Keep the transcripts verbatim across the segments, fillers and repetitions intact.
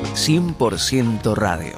cien por ciento Radio.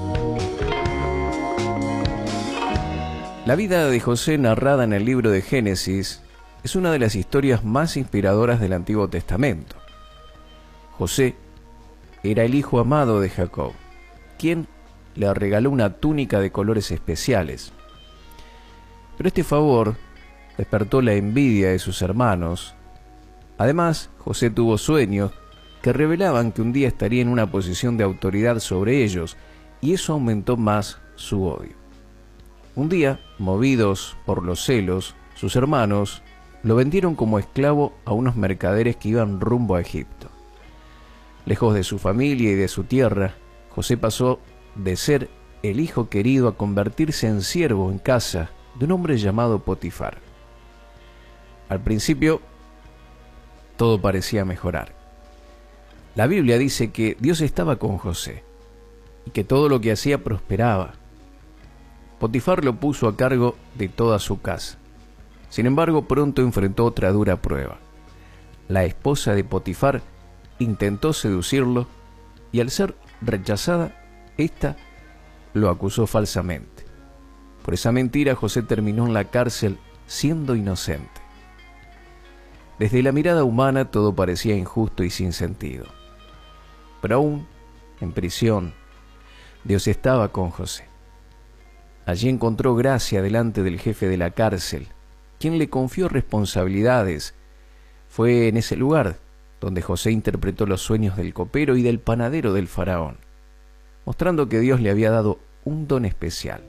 La vida de José, narrada en el libro de Génesis, es una de las historias más inspiradoras del Antiguo Testamento. José era el hijo amado de Jacob, quien le regaló una túnica de colores especiales. Pero este favor despertó la envidia de sus hermanos. Además, José tuvo sueños que revelaban que un día estaría en una posición de autoridad sobre ellos, y eso aumentó más su odio. Un día, movidos por los celos, sus hermanos lo vendieron como esclavo a unos mercaderes que iban rumbo a Egipto. Lejos de su familia y de su tierra, José pasó de ser el hijo querido a convertirse en siervo en casa de un hombre llamado Potifar. Al principio, todo parecía mejorar. La Biblia dice que Dios estaba con José y que todo lo que hacía prosperaba. Potifar lo puso a cargo de toda su casa. Sin embargo, pronto enfrentó otra dura prueba. La esposa de Potifar intentó seducirlo y, al ser rechazada, ésta lo acusó falsamente. Por esa mentira, José terminó en la cárcel siendo inocente. Desde la mirada humana todo parecía injusto y sin sentido. Pero aún en prisión, Dios estaba con José. Allí encontró gracia delante del jefe de la cárcel, quien le confió responsabilidades. Fue en ese lugar donde José interpretó los sueños del copero y del panadero del faraón, mostrando que Dios le había dado un don especial.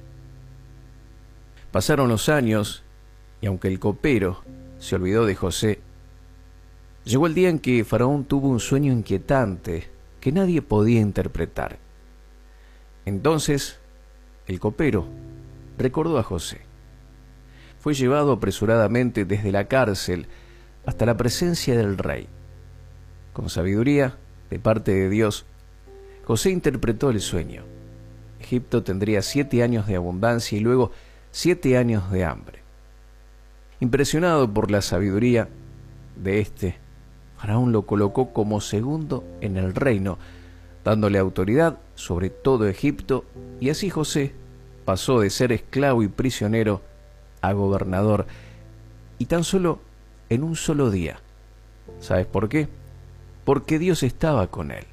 Pasaron los años, y aunque el copero se olvidó de José, llegó el día en que Faraón tuvo un sueño inquietante que nadie podía interpretar. Entonces, el copero recordó a José. Fue llevado apresuradamente desde la cárcel hasta la presencia del rey. Con sabiduría, de parte de Dios, José interpretó el sueño. Egipto tendría siete años de abundancia y luego siete años de hambre. Impresionado por la sabiduría de este, Faraón lo colocó como segundo en el reino, dándole autoridad sobre todo Egipto, y así José pasó de ser esclavo y prisionero a gobernador, y tan solo en un solo día. ¿Sabes por qué? Porque Dios estaba con él.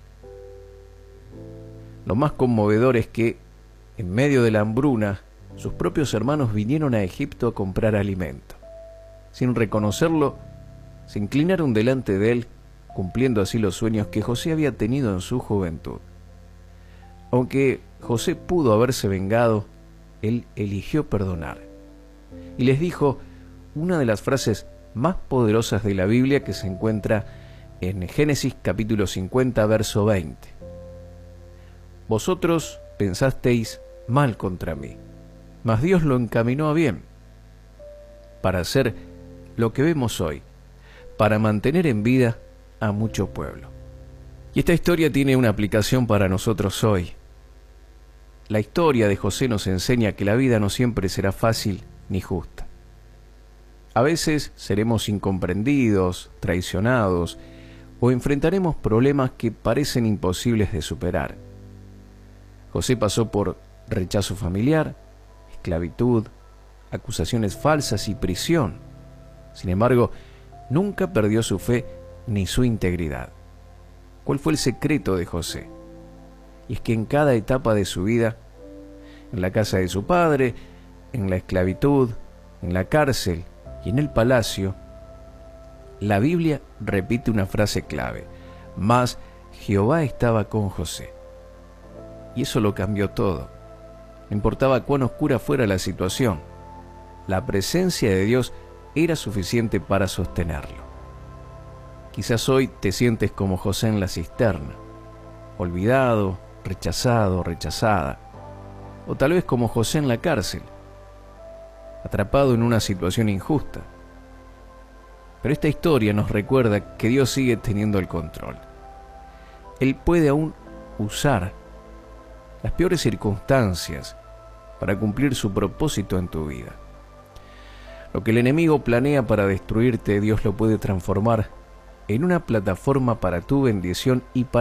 Lo más conmovedor es que, en medio de la hambruna, sus propios hermanos vinieron a Egipto a comprar alimento. Sin reconocerlo, se inclinaron delante de él, cumpliendo así los sueños que José había tenido en su juventud. Aunque José pudo haberse vengado, él eligió perdonar. Y les dijo una de las frases más poderosas de la Biblia, que se encuentra en Génesis capítulo cincuenta, verso veinte. Vosotros pensasteis mal contra mí, mas Dios lo encaminó a bien, para hacer lo que vemos hoy, para mantener en vida a mucho pueblo. Y esta historia tiene una aplicación para nosotros hoy. La historia de José nos enseña que la vida no siempre será fácil ni justa. A veces seremos incomprendidos, traicionados, o enfrentaremos problemas que parecen imposibles de superar. José pasó por rechazo familiar, esclavitud, acusaciones falsas y prisión. Sin embargo, nunca perdió su fe ni su integridad. ¿Cuál fue el secreto de José? Y es que en cada etapa de su vida, en la casa de su padre, en la esclavitud, en la cárcel y en el palacio, la Biblia repite una frase clave: mas Jehová estaba con José. Y eso lo cambió todo. No importaba cuán oscura fuera la situación, la presencia de Dios era suficiente para sostenerlo. Quizás hoy te sientes como José en la cisterna, olvidado, rechazado, rechazada, o tal vez como José en la cárcel, atrapado en una situación injusta. Pero esta historia nos recuerda que Dios sigue teniendo el control. Él puede aún usar las peores circunstancias para cumplir su propósito en tu vida. Lo que el enemigo planea para destruirte, Dios lo puede transformar en una plataforma para tu bendición y para